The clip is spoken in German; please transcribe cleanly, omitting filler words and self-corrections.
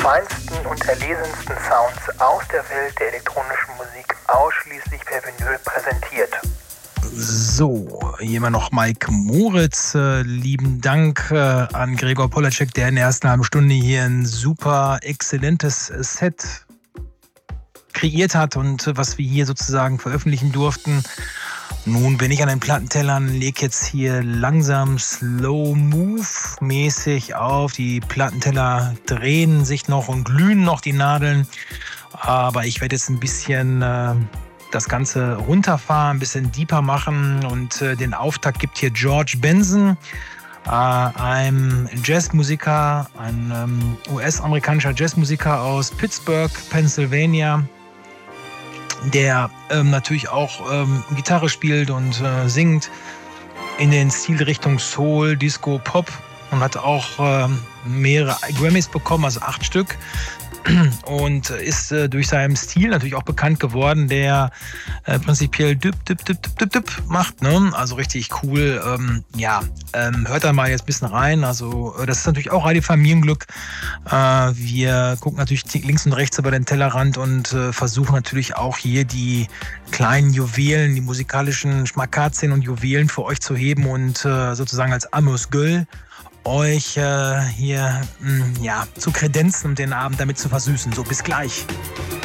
feinsten und erlesensten Sounds aus der Welt der elektronischen Musik ausschließlich per Vinyl präsentiert. So, hier immer noch Mike Moritz. Lieben Dank an Gregor Polacek, der in der ersten halben Stunde hier ein super exzellentes Set kreiert hat und was wir hier sozusagen veröffentlichen durften. Nun bin ich an den Plattentellern, lege jetzt hier langsam Slow-Move-mäßig auf. Die Plattenteller drehen sich noch und glühen noch die Nadeln. Aber ich werde jetzt ein bisschen das Ganze runterfahren, ein bisschen deeper machen. Und den Auftakt gibt hier George Benson, ein Jazzmusiker, ein US-amerikanischer Jazzmusiker aus Pittsburgh, Pennsylvania, der natürlich auch Gitarre spielt und singt in den Stilrichtungen Soul, Disco, Pop und hat auch mehrere Grammys bekommen, also 8 Stück. Und ist durch seinen Stil natürlich auch bekannt geworden, der prinzipiell düpp macht, ne? Also richtig cool. Hört da mal jetzt ein bisschen rein. Also das ist natürlich auch Radio Familienglück. Wir gucken natürlich links und rechts über den Tellerrand und versuchen natürlich auch hier die kleinen Juwelen, die musikalischen Schmakazien und Juwelen für euch zu heben und sozusagen als Amos Göll euch hier zu kredenzen und den Abend damit zu versüßen. So, bis gleich.